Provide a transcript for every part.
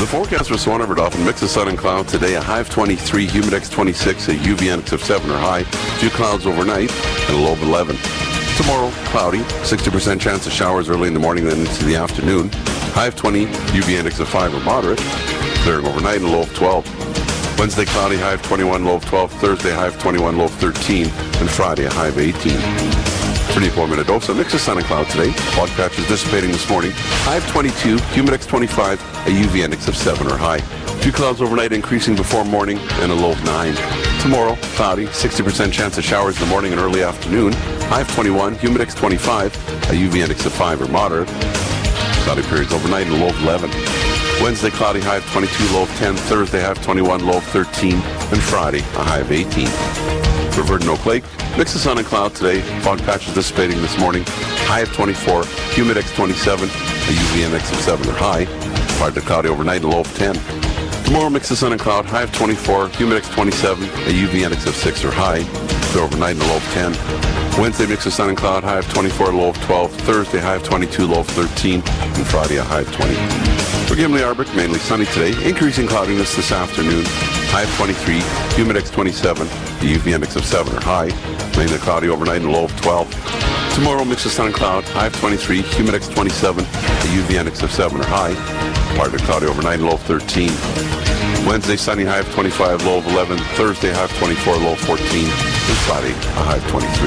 The forecast for Swan River Dolphin, mix of sun and cloud today, a high of 23, humidex 26, a UV index of 7 or high, few clouds overnight, and a low of 11. Tomorrow, cloudy, 60% chance of showers early in the morning, then into the afternoon, high of 20, UV index of 5 or moderate, clearing overnight, and a low of 12. Wednesday, cloudy, high of 21, low of 12. Thursday, high of 21, low of 13, and Friday, a high of 18. For Nipo Minnedosa, mix of sun and cloud today. Fog patches dissipating this morning. High of 22, humidex 25, a UV index of 7 or high. Few clouds overnight increasing before morning and a low of 9. Tomorrow, cloudy, 60% chance of showers in the morning and early afternoon. High of 21, humidex 25, a UV index of 5 or moderate. Cloudy periods overnight and a low of 11. Wednesday, cloudy, high of 22, low of 10. Thursday, high of 21, low of 13. And Friday, a high of 18. For Verdun Oak Lake, mix of sun and cloud today. Fog patches dissipating this morning. High of 24, humidex 27, a UV index of 7 or high. Partly cloudy overnight and a low of 10. Tomorrow, mix of sun and cloud. High of 24, humidex 27, a UV index of 6 or high. Overnight and a low of 10. Wednesday, mix of sun and cloud. High of 24, low of 12. Thursday, high of 22, low of 13. And Friday, a high of 20. For Gimli Arbic, mainly sunny today. Increasing cloudiness this afternoon. High of 23, humidex 27, the UV index of 7 or high. Mainly cloudy overnight and a low of 12. Tomorrow, mix of sun and cloud. High of 23, humidex 27, the UV index of 7 or high. Partly cloudy overnight and low of 13. Wednesday, sunny, high of 25, low of 11. Thursday, high of 24, low of 14. And Friday, a high of 23.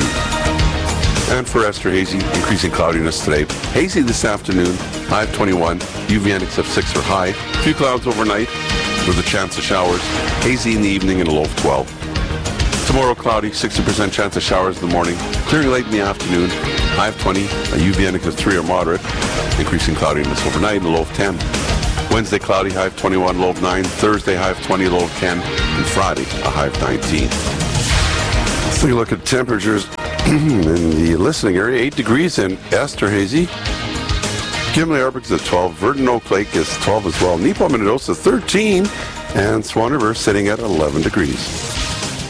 And for Esther, hazy, increasing cloudiness today. Hazy this afternoon, high of 21, UV index of 6 or high. Few clouds overnight with a chance of showers. Hazy in the evening and a low of 12. Tomorrow, cloudy, 60% chance of showers in the morning. Clearing late in the afternoon, high of 20, a UV index of 3 or moderate. Increasing cloudiness overnight and a low of 10. Wednesday, cloudy, high of 21, low of 9. Thursday, high of 20, low of 10. And Friday, a high of 19. Let's take a look at temperatures in the listening area. 8 degrees in Esterhazy. Gimli Arbic is at 12. Verdun Oak Lake is 12 as well. Nipo Minnedosa 13. And Swan River sitting at 11 degrees.